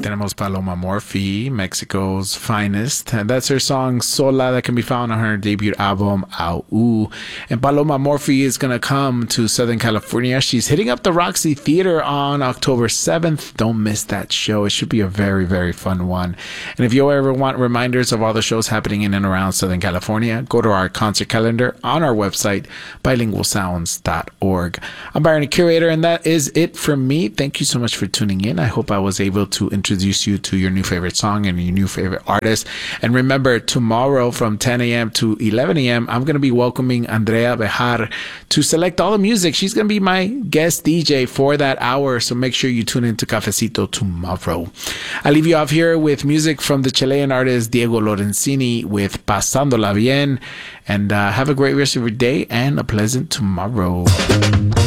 tenemos Paloma Morphy, Mexico's finest. And that's her song Sola that can be found on her debut album, Au. And Paloma Morphy is going to come to Southern California. She's hitting up the Roxy Theater on October 7th. Don't miss that show. It should be a very, very fun one. And if you ever want reminders of all the shows happening in and around Southern California, go to our concert calendar on our website, bilingualsounds.org. I'm Byron, the curator, and that is it for me. Thank you so much for tuning in. I hope I was able to introduce you to your new favorite song and your new favorite artist. And remember, tomorrow from 10 a.m. to 11 a.m., I'm going to be welcoming Andrea Bejar to select all the music. She's going to be my guest DJ for that hour, so make sure you tune in to Cafecito tomorrow. I leave you off here with music from the Chilean artist Diego Lorenzini with Pasándola Bien. And have a great rest of your day and a pleasant tomorrow.